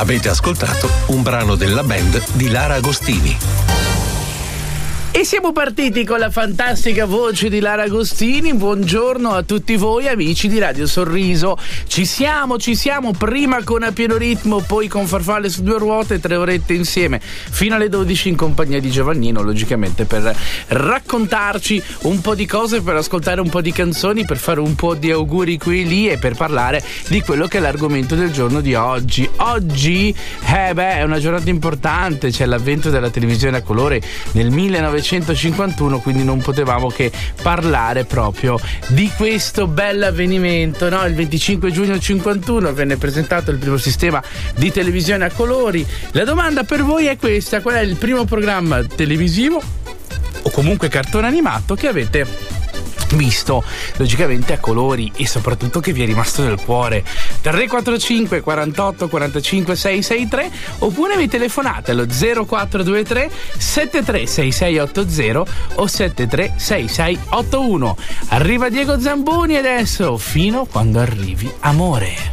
Avete ascoltato un brano della band di Lara Agostini. E siamo partiti con la fantastica voce di Lara Agostini. Buongiorno a tutti voi amici di Radio Sorriso. Ci siamo, prima con A Pieno Ritmo, poi con Farfalle su due ruote, 3 orette insieme fino alle 12 in compagnia di Giovannino, logicamente per raccontarci un po' di cose, per ascoltare un po' di canzoni, per fare un po' di auguri qui e lì e per parlare di quello che è l'argomento del giorno di oggi. Oggi è una giornata importante, c'è l'avvento della televisione a colore nel 1951, quindi non potevamo che parlare proprio di questo bell'avvenimento, no? Il 25 giugno 51 venne presentato il primo sistema di televisione a colori. La domanda per voi è questa: qual è il primo programma televisivo o comunque cartone animato che avete visto logicamente a colori e soprattutto che vi è rimasto nel cuore? 345 48 45 663 oppure mi telefonate allo 0423 736680 o 736681. Arriva Diego Zamboni adesso, fino quando arrivi amore.